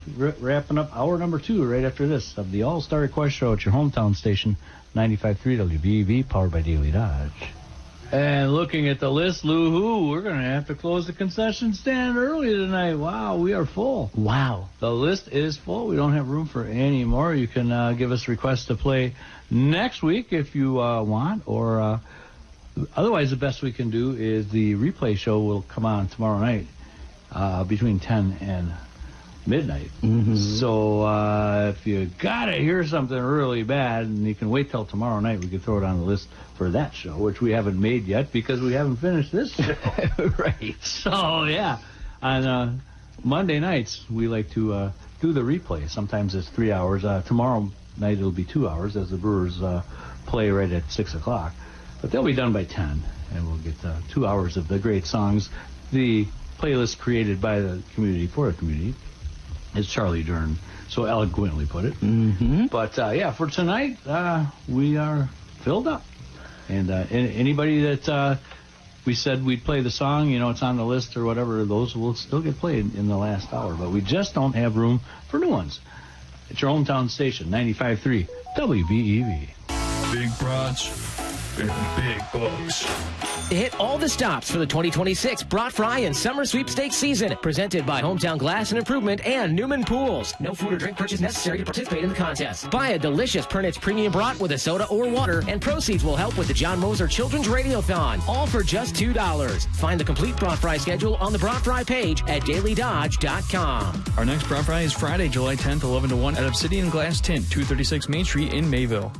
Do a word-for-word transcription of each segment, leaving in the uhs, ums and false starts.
R- wrapping up hour number two right after this of the All-Star Request Show at your hometown station, ninety-five point three W B E V, powered by Daily Dodge. And looking at the list, Lou-hoo, we're going to have to close the concession stand early tonight. Wow, we are full. Wow. The list is full. We don't have room for any more. You can uh, give us requests to play next week if you uh, want, or uh, otherwise the best we can do is the replay show will come on tomorrow night uh, between ten and midnight. Mm-hmm. So uh, if you gotta hear something really bad and you can wait till tomorrow night, we could throw it on the list for that show, which we haven't made yet because we haven't finished this show. Right. So yeah, on uh, Monday nights we like to uh, do the replay. Sometimes it's three hours. Uh, tomorrow night it'll be two hours as the Brewers uh, play right at six o'clock. But they'll be done by ten, and we'll get uh, two hours of the great songs. The playlist created by the community for the community, as Charlie Dern so eloquently put it. Mm-hmm. But, uh, yeah, for tonight, uh, we are filled up. And uh, anybody that uh, we said we'd play the song, you know, it's on the list or whatever, those will still get played in the last hour. But we just don't have room for new ones. It's your hometown station, ninety-five point three W B E V. Big brats and big bucks. Hit all the stops for the twenty twenty-six Brat Fry and Summer Sweepstakes season. Presented by Hometown Glass and Improvement and Newman Pools. No food or drink purchase necessary to participate in the contest. Buy a delicious Pernitz Premium Brat with a soda or water, and proceeds will help with the John Moser Children's Radiothon. All for just two dollars. Find the complete Brat Fry schedule on the Brat Fry page at daily dodge dot com. Our next Brat Fry is Friday, July tenth, eleven to one at Obsidian Glass Tint, two thirty-six Main Street in Mayville.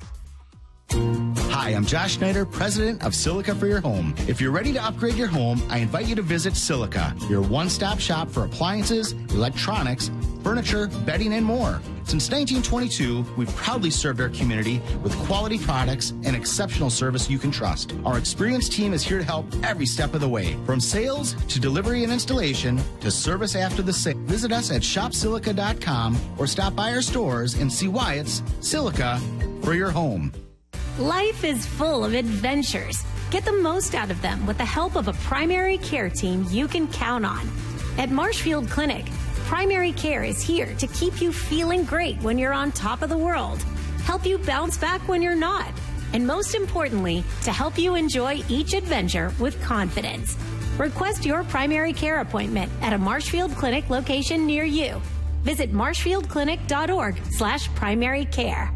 Hi, I'm Josh Schneider, president of Silica for Your Home. If you're ready to upgrade your home, I invite you to visit Silica, your one-stop shop for appliances, electronics, furniture, bedding, and more. Since nineteen twenty-two, we've proudly served our community with quality products and exceptional service you can trust. Our experienced team is here to help every step of the way, from sales to delivery and installation to service after the sale. Visit us at shop silica dot com or stop by our stores and see why it's Silica for Your Home. Life is full of adventures. Get the most out of them with the help of a primary care team you can count on. At Marshfield Clinic, primary care is here to keep you feeling great when you're on top of the world, help you bounce back when you're not, and most importantly, to help you enjoy each adventure with confidence. Request your primary care appointment at a Marshfield Clinic location near you. Visit marshfield clinic dot org slash primary care.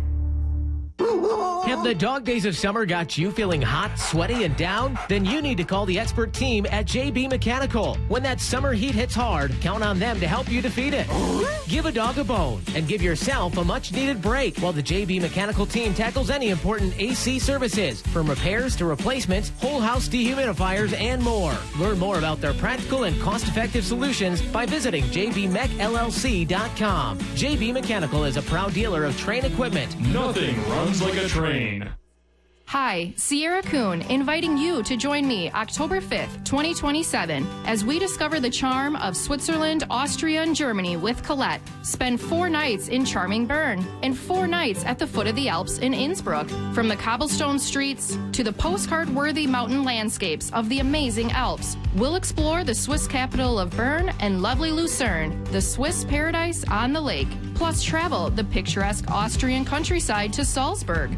Have the dog days of summer got you feeling hot, sweaty, and down? Then you need to call the expert team at J B Mechanical. When that summer heat hits hard, count on them to help you defeat it. Give a dog a bone and give yourself a much-needed break while the J B Mechanical team tackles any important A C services, from repairs to replacements, whole house dehumidifiers, and more. Learn more about their practical and cost-effective solutions by visiting j b mech l l c dot com. J B Mechanical is a proud dealer of Train equipment. Nothing runs like a train. Hi, Sierra Kuhn, inviting you to join me October fifth, twenty twenty-seven, as we discover the charm of Switzerland, Austria, and Germany with Colette. Spend four nights in charming Bern and four nights at the foot of the Alps in Innsbruck. From the cobblestone streets to the postcard-worthy mountain landscapes of the amazing Alps, we'll explore the Swiss capital of Bern and lovely Lucerne, the Swiss paradise on the lake. Plus travel the picturesque Austrian countryside to Salzburg.